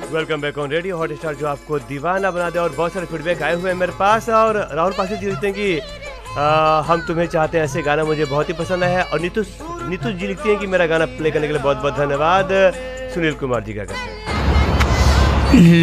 Welcome bank on radio hot star, जो आपको दीवाना बना दे। और बहुत सारे फीडबैक आए हुए हैं मेरे पास। और राहुल पासी जी लिखते हैं कि हम तुम्हें चाहते हैं, ऐसे गाना मुझे बहुत ही पसंद है। और नीतू जी लिखती हैं कि मेरा गाना प्ले करने के लिए बहुत बहुत धन्यवाद। सुनील कुमार जी क्या कहते हैं?